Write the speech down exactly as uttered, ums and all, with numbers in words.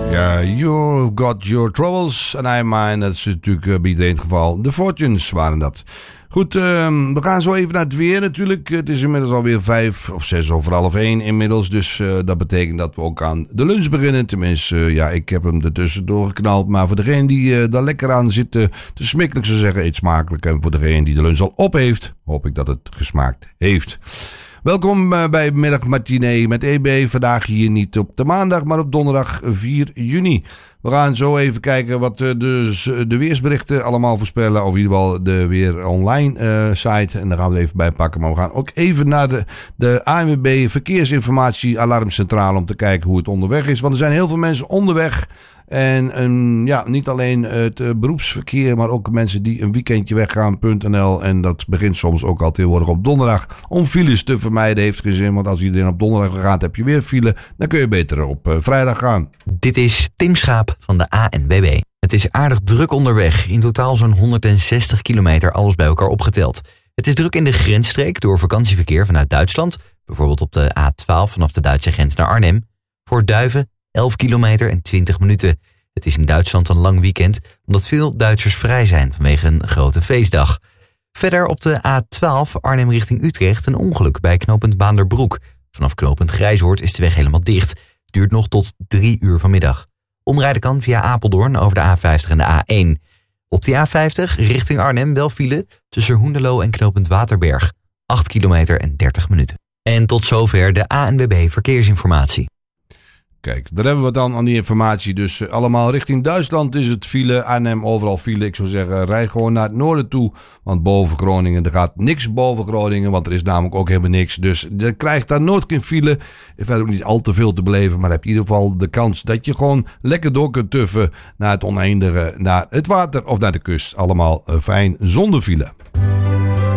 Ja, you've got your troubles and I mine. Dat is natuurlijk uh, bij iedereen het geval. De Fortunes waren dat. Goed, uh, we gaan zo even naar het weer natuurlijk. Het is inmiddels alweer vijf of zes over half één inmiddels. Dus uh, dat betekent dat we ook aan de lunch beginnen. Tenminste, uh, ja, ik heb hem ertussen doorgeknald. Maar voor degene die uh, daar lekker aan zit uh, te smikkelijk, zou zeggen, eet smakelijk. En voor degene die de lunch al op heeft, hoop ik dat het gesmaakt heeft. Welkom bij Middagmatinee met E B. Vandaag hier niet op de maandag, maar op donderdag vier juni. We gaan zo even kijken wat de, de, de weersberichten allemaal voorspellen. Of in ieder geval de weer online uh, site. En daar gaan we er even bij pakken. Maar we gaan ook even naar de, de A N W B Verkeersinformatie Alarmcentrale om te kijken hoe het onderweg is. Want er zijn heel veel mensen onderweg. En um, ja, niet alleen het uh, beroepsverkeer, maar ook mensen die een weekendje weggaan, .nl. En dat begint soms ook al tegenwoordig op donderdag. Om files te vermijden heeft geen zin, want als iedereen op donderdag gaat, heb je weer file. Dan kun je beter op uh, vrijdag gaan. Dit is Tim Schaap van de A N W B. Het is aardig druk onderweg. In totaal zo'n honderdzestig kilometer, alles bij elkaar opgeteld. Het is druk in de grensstreek door vakantieverkeer vanuit Duitsland. Bijvoorbeeld op de A twaalf vanaf de Duitse grens naar Arnhem. Voor Duiven elf kilometer en twintig minuten. Het is in Duitsland een lang weekend, omdat veel Duitsers vrij zijn vanwege een grote feestdag. Verder op de A twaalf Arnhem richting Utrecht een ongeluk bij knooppunt Baanderbroek. Vanaf knooppunt Grijzoord is de weg helemaal dicht. Duurt nog tot drie uur vanmiddag. Omrijden kan via Apeldoorn over de A vijftig en de A één. Op de A vijftig richting Arnhem wel file tussen Hoenderloo en knooppunt Waterberg. acht kilometer en dertig minuten. En tot zover de A N W B Verkeersinformatie. Kijk, daar hebben we dan aan die informatie. Dus uh, allemaal richting Duitsland is het file. Arnhem overal file. Ik zou zeggen, rij gewoon naar het noorden toe. Want boven Groningen, er gaat niks boven Groningen. Want er is namelijk ook helemaal niks. Dus je krijgt daar nooit geen file. Er verder ook niet al te veel te beleven. Maar heb je in ieder geval de kans dat je gewoon lekker door kunt tuffen naar het oneindige. Naar het water of naar de kust. Allemaal uh, fijn zonder file.